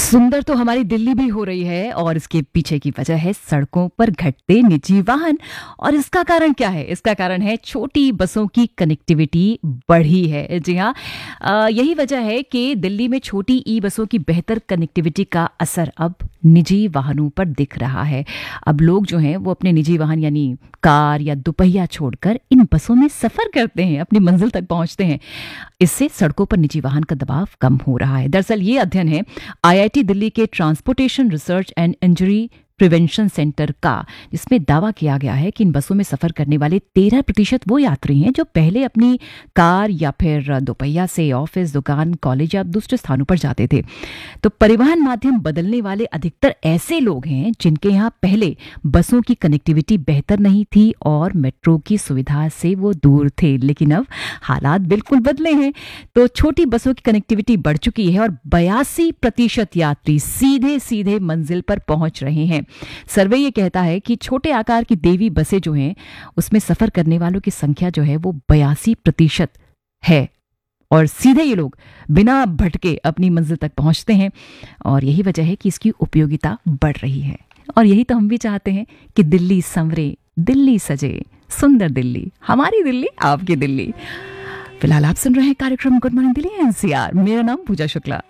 सुंदर तो हमारी दिल्ली भी हो रही है और इसके पीछे की वजह है सड़कों पर घटते निजी वाहन। और इसका कारण क्या है? इसका कारण है छोटी बसों की कनेक्टिविटी बढ़ी है। जी हाँ, यही वजह है कि दिल्ली में छोटी ई बसों की बेहतर कनेक्टिविटी का असर अब निजी वाहनों पर दिख रहा है। अब लोग जो हैं वो अपने निजी वाहन यानी कार या दुपहिया छोड़कर इन बसों में सफर करते हैं, अपनी मंजिल तक पहुंचते हैं। इससे सड़कों पर निजी वाहन का दबाव कम हो रहा है। दरअसल ये अध्ययन है आईआईटी दिल्ली के transportation research and injury prevention centre का, जिसमें दावा किया गया है कि इन बसों में सफर करने वाले 13% वो यात्री हैं जो पहले अपनी कार या फिर दोपहिया से ऑफिस, दुकान, कॉलेज या दूसरे स्थानों पर जाते थे। तो परिवहन माध्यम बदलने वाले अधिकतर ऐसे लोग हैं जिनके यहाँ पहले बसों की कनेक्टिविटी बेहतर नहीं थी और मेट्रो की सुविधा से वो दूर थे, लेकिन अब हालात बिल्कुल बदले हैं। तो छोटी बसों की कनेक्टिविटी बढ़ चुकी है और 82% यात्री सीधे सीधे मंजिल पर पहुंच रहे हैं। सर्वे ये कहता है कि छोटे आकार की देवी बसें जो हैं उसमें सफर करने वालों की संख्या जो है वो 82% है और सीधे ये लोग बिना भटके अपनी मंजिल तक पहुंचते हैं। और यही वजह है कि इसकी उपयोगिता बढ़ रही है। और यही तो हम भी चाहते हैं कि दिल्ली संवरे, दिल्ली सजे, सुंदर दिल्ली, हमारी दिल्ली, आपकी दिल्ली। फिलहाल आप सुन रहे हैं कार्यक्रम गुड मॉर्निंग दिल्ली एनसीआर। मेरा नाम पूजा शुक्ला।